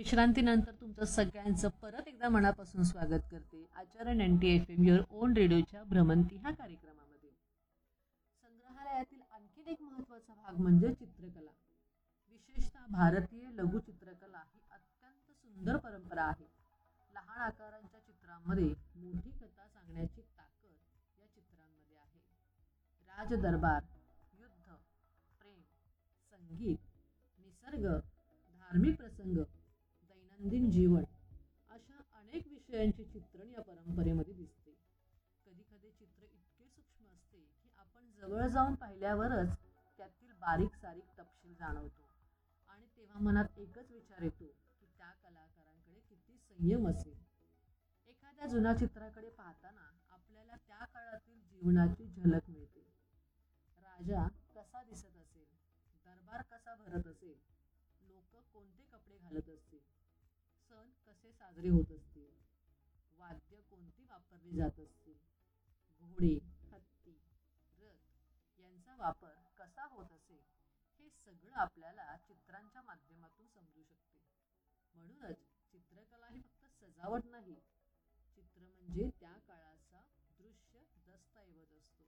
विश्रांतीनंतर तुमचं सगळ्यांचं परत एकदा मनापासून स्वागत करते आचरण NTFM युअर ओन रेडिओच्या भ्रमंती ह्या कार्यक्रमामध्ये. संग्रहालयातील आणखीन एक महत्त्वाचा भाग म्हणजे चित्रकला. विशेषतः भारतीय लघुचित्रकला ही अत्यंत सुंदर परंपरा आहे. लहान आकारांच्या चित्रांमध्ये मोठी कथा सांगण्याची ताकद या चित्रांमध्ये आहे. राजदरबार, युद्ध, प्रेम, संगीत, निसर्ग, धार्मिक प्रसंग, दैनंदिन जीवन अशा अनेक विषयांचे चित्रण या परंपरेमध्ये दिसते. कधी कधी चित्र इतके सूक्ष्म असते की आपण जवळ जाऊन पाहिल्यावरच त्यातील बारीक सारीक तपशील जाणवतो आणि तेव्हा मनात एकच विचार येतो की त्या कलाकारांकडे किती संयम असेल. एखाद्या जुन्या चित्राकडे पाहताना आपल्याला त्या काळातील जीवनाची झलक मिळते. राजा कसा दिसत असेल, दरबार कसा भरत असेल, लोक कोणते कपडे घालत असतील, सण कसे साजरे होत असतील, वाद्य कोणती वापरली जात असतील, घोडे, हत्ती, रथ यांचा वापर कसा होत असेल, हे सगळं आपल्याला चित्रांच्या माध्यमातून समजू शकते. म्हणूनच चित्रकला ही फक्त सजावट नाही, चित्र म्हणजे त्या काळाचा दृश्य दस्तऐवज असतो.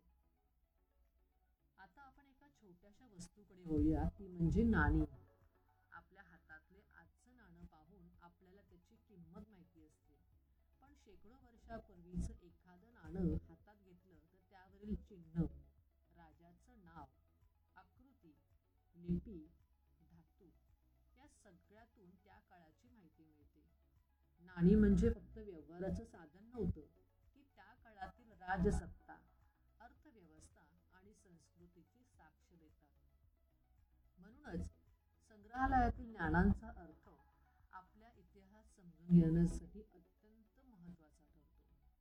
आता आपण एका छोट्याशा वस्तूकडे वळूया, ती म्हणजे नाणी. आपल्या हातातले आजचं नाणं पाहून आपल्याला त्याची किंमत माहिती असते, पण शेकडो वर्षापूर्वीचं एखादं नाणं हातात घेतलं तर त्यावरील चिन्ह, राजाचं नाव, आकृती, लिपी, धातू या सगळ्यातून त्या काळाची माहिती मिळते. नाणी म्हणजे फक्त व्यवहाराचं साधन नव्हतं, ती त्या काळातील राजसत्ता, अर्थव्यवस्था आणि संस्कृतीची साक्ष देतात. म्हणूनच संग्रहालयातील नाण्यांचा अर्थ आपल्या इतिहास समजून घेण्यासाठी अत्यंत महत्त्वाचा ठरतो.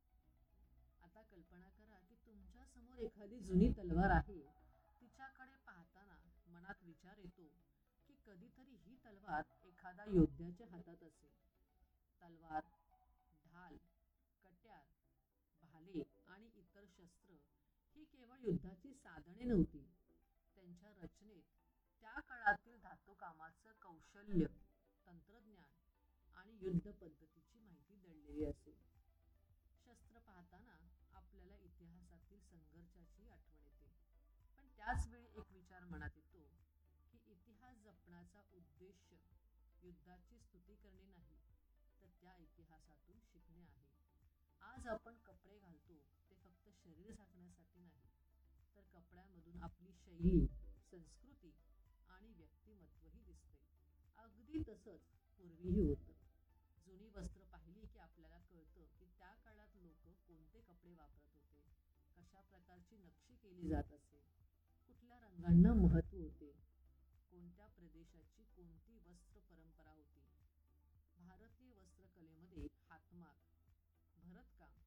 आता कल्पना करा की तुमच्या समोर एखादी जुनी तलवार आहे. तिच्याकडे पाहताना मनात विचार येतो की कधीतरी ही तलवार एखादा योद्ध्याच्या हातात असेल. तलवार, ढाल, कट्यार, भाले आणि इतर शस्त्र ही केवळ युद्धाची साधने नव्हती. त्यांच्या रचनेत त्या काळातील धातुकामाचं कौशल्य, तंत्रज्ञान आणि युद्ध पद्धतीची माहिती दडलेली असेल. शस्त्र पाहताना आपल्याला इतिहासातील संघर्षाची आठवण येते, पण त्याच वेळी एक विचार मनात येतो की इतिहास जपण्याचा उद्देश युद्धाची स्तुती करणे नाही, तर त्या इतिहासातून शिकणे आहे. आज आपण कपडे घालतो ते फक्त शरीर झाकण्यासाठी नाही, तर कपड्यामधून आपली शैली, संस्कृती आणि व्यक्तिमत्वही दिसते. अगदी तसंच पूर्वीही होतं. जुनी वस्त्र पाहिली की आपल्याला कळतं की त्या काळात लोक कोणते कपडे वापरत होते, कशा प्रकारची नक्षी केली जात असे, कुठल्या रंगांना महत्त्व होते, कोणत्या प्रदेशाची कोणती वस्त्र परंपरा होती. भारतीय वस्त्रकलेमध्ये हातमाग, भरतकाम,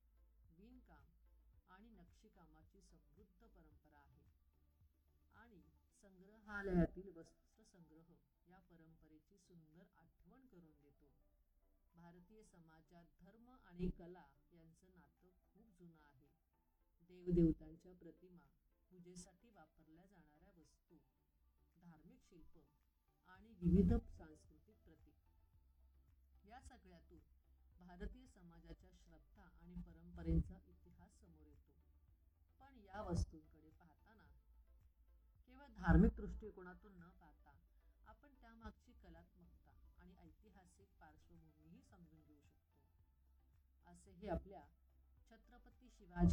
विणकाम आणि नक्षीकामाची समृद्ध परंपरा आहे. आणि संग्रहालयातील वस्त्रसंग्रह या परंपरेची सुंदर आठवण करून देतो. भारतीय समाजात धर्म आणि कला यांचं नातं खूप जुनं आहे. देवदेवतांच्या प्रतिमा, पूजेसाठी वापरल्या जाणाऱ्या वस्तू, धार्मिक शिल्प आणि विविध सांस्कृतिक प्रतीक या सगळ्यातून भारतीय समाजाच्या श्रद्धा आणि परंपरेचा इतिहास समोर येतो. पण या वस्तूंकडे पाहताना केवळ धार्मिक दृष्टिकोनातून न पाहता आपण त्यामागची कलात्मकता आणि ऐतिहासिक पार्श्वभूमीही समजून घेऊ शकतो. असे हे आपल्या छत्रपती शिवाजी